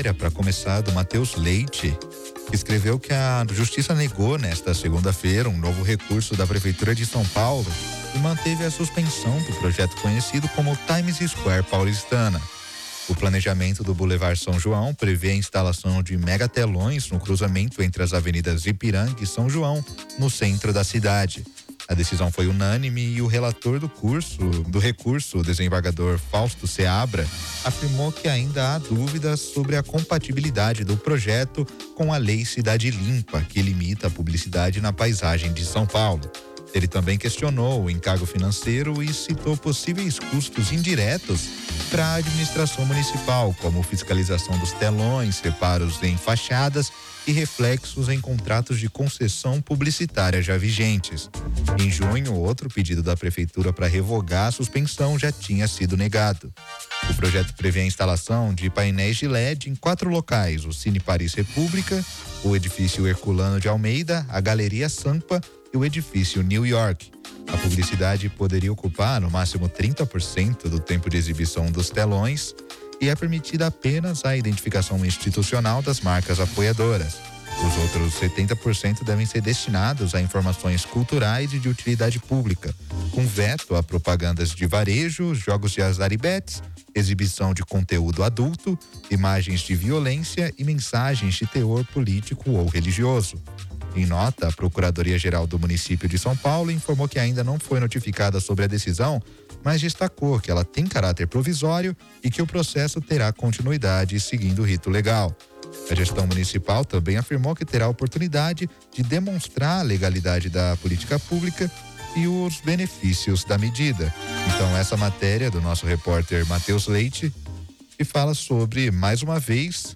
matéria, para começar, do Matheus Leite, que escreveu que a Justiça negou nesta segunda-feira um novo recurso da Prefeitura de São Paulo e manteve a suspensão do projeto conhecido como Times Square paulistana. O planejamento do Boulevard São João prevê a instalação de megatelões no cruzamento entre as avenidas Ipiranga e São João, no centro da cidade. A decisão foi unânime e o relator do recurso, o desembargador Fausto Seabra, afirmou que ainda há dúvidas sobre a compatibilidade do projeto com a Lei Cidade Limpa, que limita a publicidade na paisagem de São Paulo. Ele também questionou o encargo financeiro e citou possíveis custos indiretos para a administração municipal, como fiscalização dos telões, reparos em fachadas e reflexos em contratos de concessão publicitária já vigentes. Em junho, outro pedido da Prefeitura para revogar a suspensão já tinha sido negado. O projeto prevê a instalação de painéis de LED em 4 locais: o Cine Paris República, o edifício Herculano de Almeida, a Galeria Sampa e o edifício New York. A publicidade poderia ocupar no máximo 30% do tempo de exibição dos telões e é permitida apenas a identificação institucional das marcas apoiadoras. Os outros 70% devem ser destinados a informações culturais e de utilidade pública, com veto a propagandas de varejo, jogos de azar e bets, exibição de conteúdo adulto, imagens de violência e mensagens de teor político ou religioso. Em nota, a Procuradoria-Geral do município de São Paulo informou que ainda não foi notificada sobre a decisão, mas destacou que ela tem caráter provisório e que o processo terá continuidade seguindo o rito legal. A gestão municipal também afirmou que terá a oportunidade de demonstrar a legalidade da política pública e os benefícios da medida. Então, essa matéria do nosso repórter Matheus Leite, que fala sobre, mais uma vez,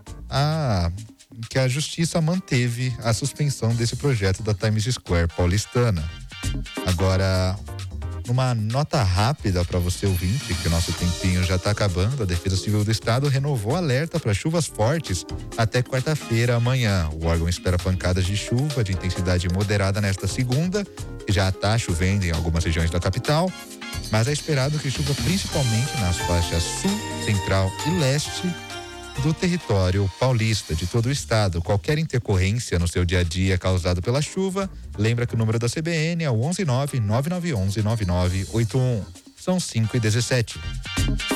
que a Justiça manteve a suspensão desse projeto da Times Square paulistana. Agora, numa nota rápida para você ouvinte, que o nosso tempinho já está acabando, a Defesa Civil do Estado renovou alerta para chuvas fortes até quarta-feira amanhã. O órgão espera pancadas de chuva de intensidade moderada nesta segunda, que já está chovendo em algumas regiões da capital, mas é esperado que chova principalmente nas faixas sul, central e leste do território paulista, de todo o estado. Qualquer intercorrência no seu dia a dia causado pela chuva, lembra que o número da CBN é o 119-9911-9981. São 5h17.